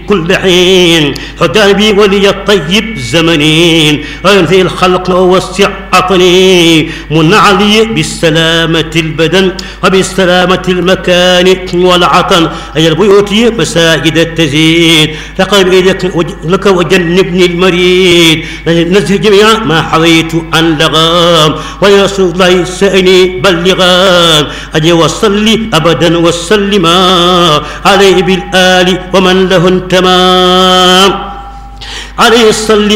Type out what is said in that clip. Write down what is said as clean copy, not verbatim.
كل حين حدى بي ولي الطيب زمنين وينفي الخلق ووسع عطني من علي بالسلامة البدن وبالسلامة المكان والعطن أي البيوت مساجد التزيد لقد بإيدك لك وجنبني المريد نزل جميع ما حويت عن لغام ويا رسول الله سأني بلغام أجي وصلي أبدا وسلما عليه بالآل ومن له تمام عليه الصلي